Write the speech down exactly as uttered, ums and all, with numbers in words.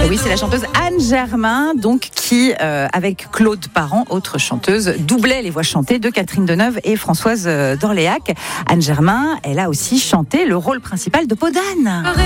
oui, c'est la chanteuse Anne Germain, donc qui, euh, avec Claude Parent, autre chanteuse, doublait les voix chantées de Catherine Deneuve et Françoise d'Orléac. Anne Germain, elle a aussi chanté le rôle principal de Peau d'Âne.